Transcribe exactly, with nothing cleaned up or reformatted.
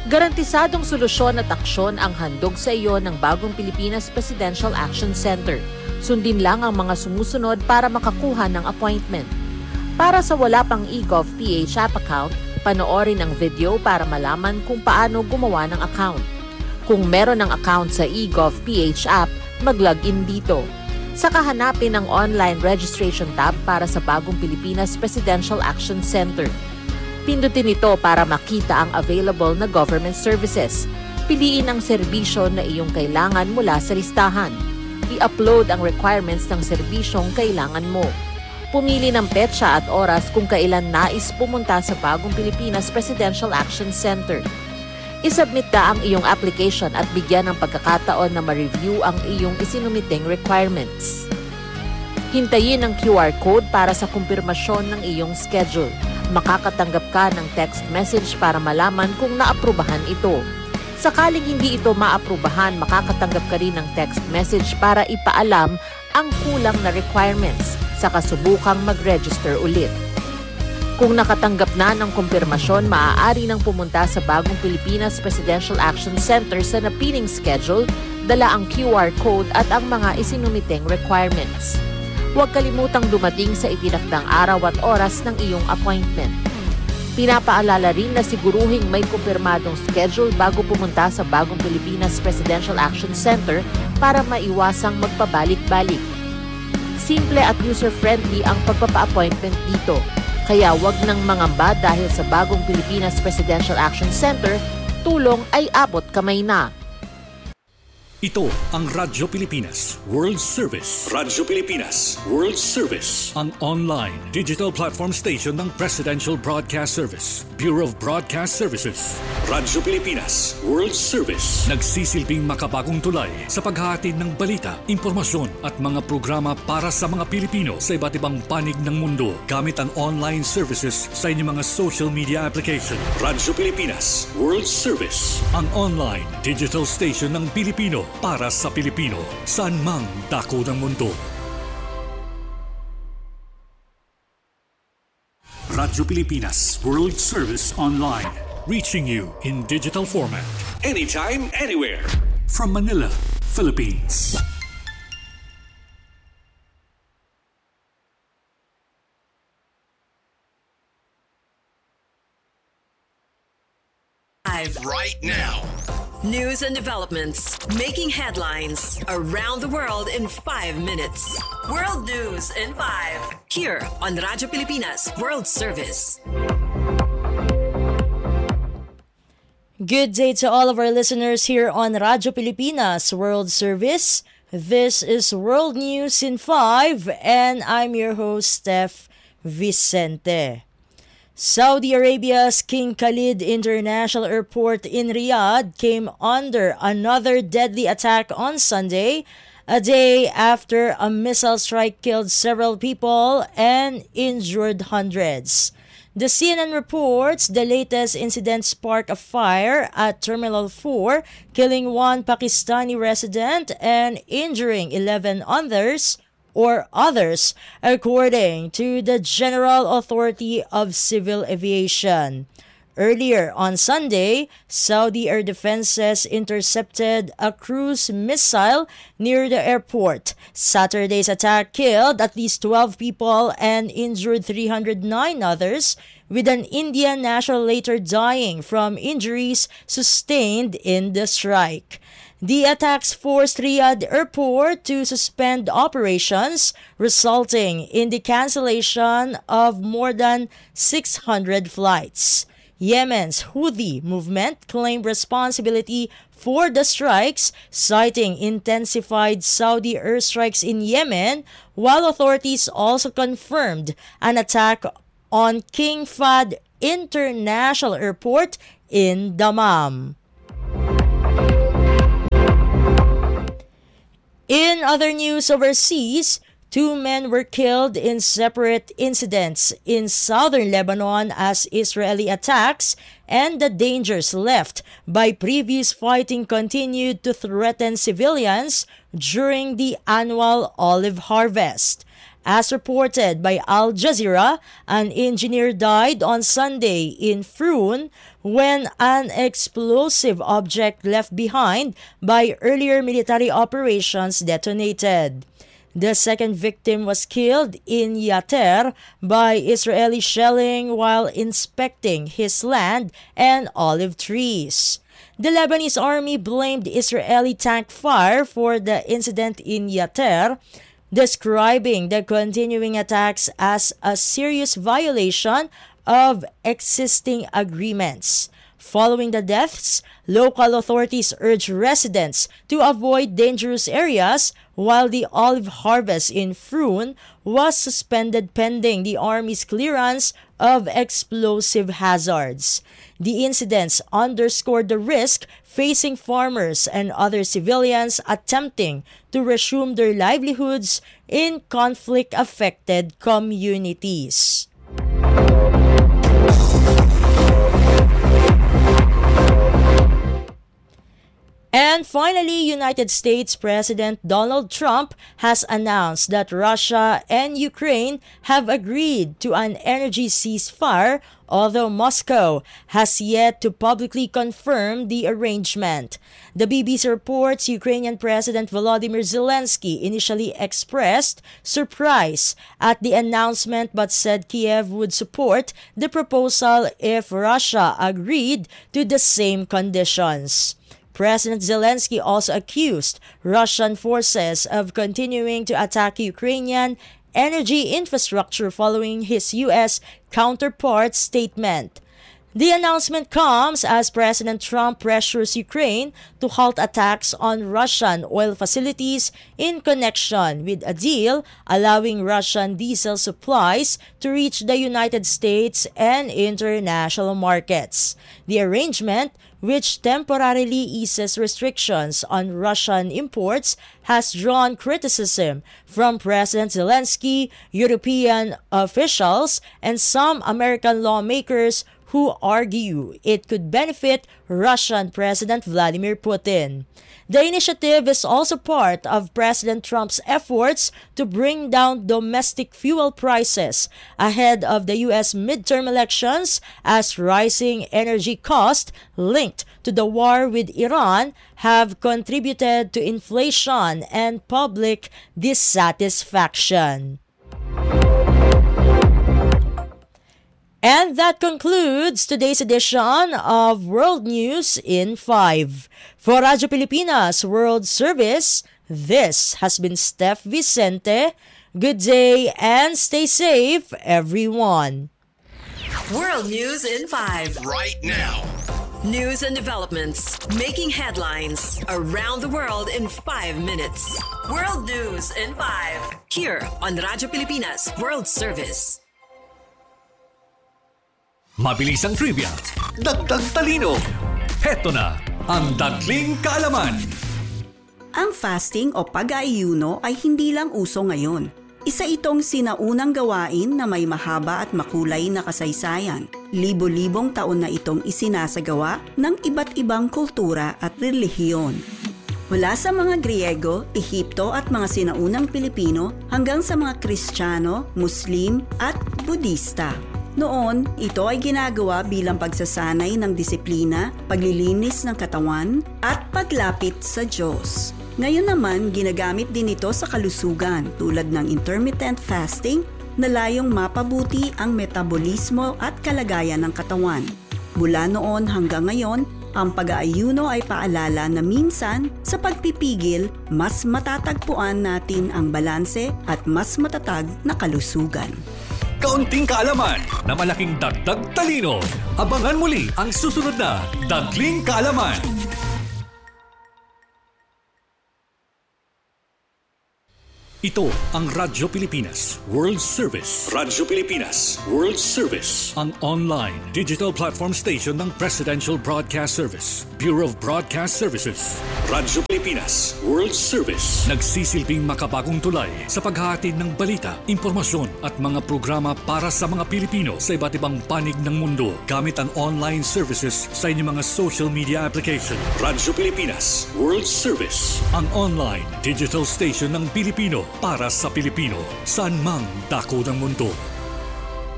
Garantisadong solusyon at aksyon ang handog sa iyo ng bagong Pilipinas Presidential Action Center. Sundin lang ang mga sumusunod para makakuha ng appointment. Para sa wala pang eGovPH app account, panoorin ang video para malaman kung paano gumawa ng account. Kung meron ng account sa eGovPH app, mag-login dito. Saka hanapin ang online registration tab para sa bagong Pilipinas Presidential Action Center. Pindutin ito para makita ang available na government services. Piliin ang serbisyo na iyong kailangan mula sa listahan. I-upload ang requirements ng serbisyong kailangan mo. Pumili ng petsa at oras kung kailan nais pumunta sa bagong Pilipinas Presidential Action Center. I-submit na ang iyong application at bigyan ng pagkakataon na ma-review ang iyong isinumiting requirements. Hintayin ang Q R code para sa kumpirmasyon ng iyong schedule. Makakatanggap ka ng text message para malaman kung naaprubahan ito. Sakaling hindi ito maaprubahan, makakatanggap ka rin ng text message para ipaalam ang kulang na requirements sa kasubukang mag-register ulit. Kung nakatanggap na ng kumpirmasyon, maaari nang pumunta sa bagong Pilipinas Presidential Action Center sa napiling schedule, dala ang Q R code at ang mga isinumiteng requirements. Huwag kalimutang dumating sa itinakdang araw at oras ng iyong appointment. Pinapaalala rin na siguruhing may kumpirmadong schedule bago pumunta sa bagong Pilipinas Presidential Action Center para maiwasang magpabalik-balik. Simple at user-friendly ang pagpapa-appointment dito, kaya huwag nang mangamba dahil sa bagong Pilipinas Presidential Action Center, tulong ay abot kamay na. Ito ang Radyo Pilipinas World Service. Radyo Pilipinas World Service, ang online digital platform station ng Presidential Broadcast Service, Bureau of Broadcast Services. Radyo Pilipinas World Service, nagsisilbing makabagong tulay sa paghahatid ng balita, impormasyon at mga programa para sa mga Pilipino sa iba't ibang panig ng mundo gamit ang online services sa inyong mga social media application. Radyo Pilipinas World Service, ang online digital station ng Pilipino para sa Pilipino, saan mang dako ng mundo. Radyo Pilipinas World Service Online, reaching you in digital format, anytime, anywhere. From Manila, Philippines. Right now. News and developments making headlines around the world in five minutes. World News in five. Here on Radyo Pilipinas World Service. Good day to all of our listeners here on Radyo Pilipinas World Service. This is World News in five and I'm your host, Steph Vicente. Saudi Arabia's King Khalid International Airport in Riyadh came under another deadly attack on Sunday, a day after a missile strike killed several people and injured hundreds. The C N N reports the latest incident sparked a fire at Terminal four, killing one Pakistani resident and injuring eleven others. or others, according to the General Authority of Civil Aviation. Earlier on Sunday, Saudi air defenses intercepted a cruise missile near the airport. Saturday's attack killed at least twelve people and injured three hundred nine others, with an Indian national later dying from injuries sustained in the strike. The attacks forced Riyadh Airport to suspend operations, resulting in the cancellation of more than six hundred flights. Yemen's Houthi movement claimed responsibility for the strikes, citing intensified Saudi airstrikes in Yemen, while authorities also confirmed an attack on King Fahd International Airport in Dammam. In other news overseas, two men were killed in separate incidents in southern Lebanon as Israeli attacks and the dangers left by previous fighting continued to threaten civilians during the annual olive harvest. As reported by Al Jazeera, an engineer died on Sunday in Frun when an explosive object left behind by earlier military operations detonated. The second victim was killed in Yater by Israeli shelling while inspecting his land and olive trees. The Lebanese army blamed Israeli tank fire for the incident in Yater, describing the continuing attacks as a serious violation of existing agreements. Following the deaths, local authorities urged residents to avoid dangerous areas while the olive harvest in Frun was suspended pending the Army's clearance of explosive hazards. The incidents underscored the risk facing farmers and other civilians attempting to resume their livelihoods in conflict-affected communities. And finally, United States President Donald Trump has announced that Russia and Ukraine have agreed to an energy ceasefire, although Moscow has yet to publicly confirm the arrangement. The B B C reports Ukrainian President Volodymyr Zelensky initially expressed surprise at the announcement but said Kiev would support the proposal if Russia agreed to the same conditions. President Zelensky also accused Russian forces of continuing to attack Ukrainian energy infrastructure following his U S counterpart's statement. The announcement comes as President Trump pressures Ukraine to halt attacks on Russian oil facilities in connection with a deal allowing Russian diesel supplies to reach the United States and international markets. The arrangement, which temporarily eases restrictions on Russian imports, has drawn criticism from President Zelensky, European officials, and some American lawmakers who argue it could benefit Russian President Vladimir Putin. The initiative is also part of President Trump's efforts to bring down domestic fuel prices ahead of the U S midterm elections, as rising energy costs linked to the war with Iran have contributed to inflation and public dissatisfaction. And that concludes today's edition of World News in five. For Radyo Pilipinas World Service, this has been Steph Vicente. Good day and stay safe, everyone. World News in five. Right now. News and developments making headlines around the world in five minutes. World News in five. Here on Radyo Pilipinas World Service. Mabilisang trivia, dagdag talino. Heto na ang Dagling Kaalaman. Ang fasting o pag-aayuno ay hindi lang uso ngayon. Isa itong sinaunang gawain na may mahaba at makulay na kasaysayan. Libo-libong taon na itong isinasagawa ng iba't ibang kultura at relihiyon. Mula sa mga Griego, Ehipto at mga sinaunang Pilipino hanggang sa mga Kristiyano, Muslim at Budista. Noon, ito ay ginagawa bilang pagsasanay ng disiplina, paglilinis ng katawan, at paglapit sa Diyos. Ngayon naman, ginagamit din ito sa kalusugan tulad ng intermittent fasting na layong mapabuti ang metabolismo at kalagayan ng katawan. Mula noon hanggang ngayon, ang pag-aayuno ay paalala na minsan sa pagpipigil, mas matatagpuan natin ang balanse at mas matatag na kalusugan. Kaunting kaalaman na malaking dagdag talino. Abangan muli ang susunod na Dagling Kaalaman. Ito ang Radyo Pilipinas World Service. Radyo Pilipinas World Service, ang online digital platform station ng Presidential Broadcast Service, Bureau of Broadcast Services. Radyo Pilipinas World Service, nagsisilbing makabagong tulay sa paghahatid ng balita, impormasyon at mga programa para sa mga Pilipino sa iba't ibang panig ng mundo gamit ang online services sa inyong mga social media application. Radyo Pilipinas World Service, ang online digital station ng Pilipino para sa Pilipino, saan mang dako ng mundo.